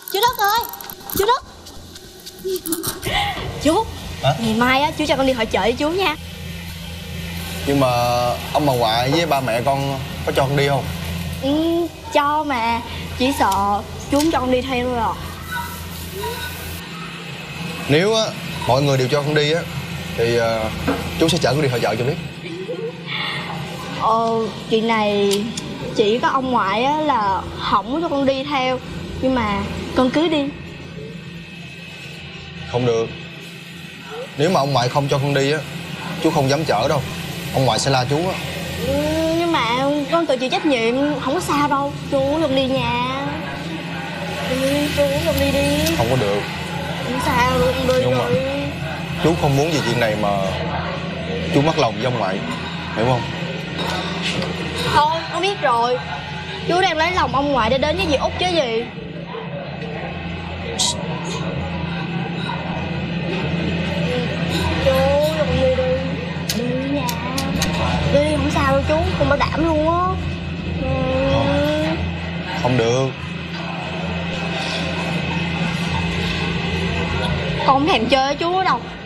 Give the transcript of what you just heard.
Chú Đức ơi, chú Đức. Chú, hả? ngày mai á chú cho con đi hội chợ với chú nha. Nhưng mà ông bà ngoại với ba mẹ con có cho con đi không? Cho mà, chỉ sợ chú không cho con đi theo thôi à. Nếu á mọi người đều cho con đi á thì chú sẽ chở con đi hội chợ cho biết. Chuyện này chỉ có ông ngoại á là không có cho con đi theo, nhưng mà con cứ đi. Không được. Nếu mà ông ngoại không cho con đi á, chú không dám chở đâu. Ông ngoại sẽ la chú á. Nhưng mà con tự chịu trách nhiệm, không có sao đâu. Chú luôn đi nha. Chú luôn đi đi. Không có được. Không sao, con đi Nhưng mà rồi. chú không muốn vì chuyện này mà chú mất lòng với ông ngoại, hiểu không? Thôi, con biết rồi. Chú đang lấy lòng ông ngoại để đến với dì Út chứ gì. Chú, con đi đi. Đi nha. Đi, không sao đâu chú, con bảo đảm luôn á. Không được. Con không thèm chơi với chú nữa đâu.